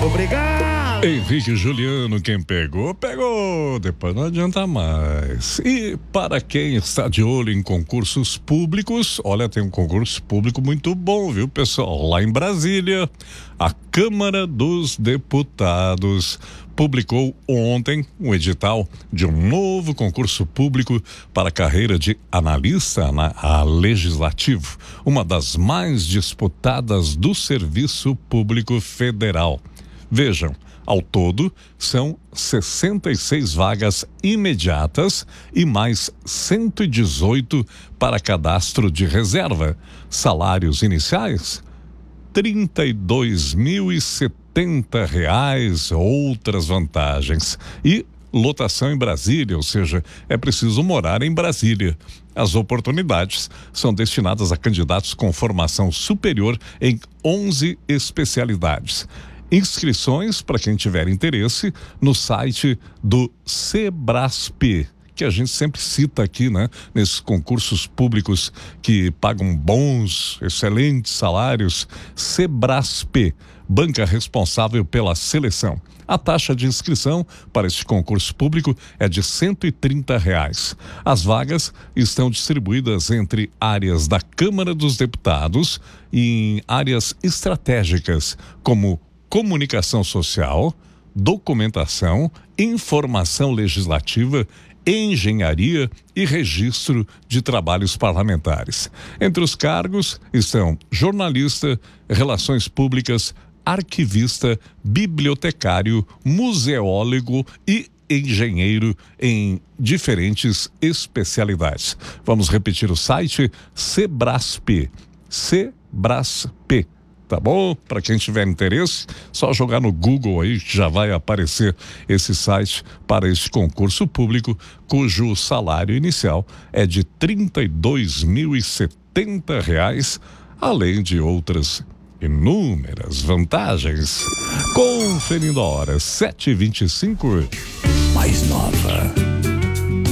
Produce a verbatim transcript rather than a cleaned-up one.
Obrigado! Henrique Juliano, quem pegou, pegou, depois não adianta mais. E para quem está de olho em concursos públicos, olha, tem um concurso público muito bom, viu, pessoal? Lá em Brasília, a Câmara dos Deputados publicou ontem um edital de um novo concurso público para a carreira de analista na a legislativo, uma das mais disputadas do Serviço Público Federal. Vejam, ao todo, são sessenta e seis vagas imediatas e mais cento e dezoito para cadastro de reserva. Salários iniciais? trinta e dois mil e setenta reais, outras vantagens. E lotação em Brasília, ou seja, é preciso morar em Brasília. As oportunidades são destinadas a candidatos com formação superior em onze especialidades. Inscrições, para quem tiver interesse, no site do Sebrasp, que a gente sempre cita aqui, né? Nesses concursos públicos que pagam bons, excelentes salários. Sebrasp, banca responsável pela seleção. A taxa de inscrição para este concurso público é de cento e trinta reais. As vagas estão distribuídas entre áreas da Câmara dos Deputados e em áreas estratégicas, como comunicação social, documentação, informação legislativa, engenharia e registro de trabalhos parlamentares. Entre os cargos estão jornalista, relações públicas, arquivista, bibliotecário, museólogo e engenheiro em diferentes especialidades. Vamos repetir o site: Sebrasp, Sebrasp. Tá bom? Para quem tiver interesse, só jogar no Google aí que já vai aparecer esse site para este concurso público, cujo salário inicial é de trinta e dois mil e setenta reais, além de outras inúmeras vantagens. Conferindo a hora, sete e vinte e cinco. Mais nova.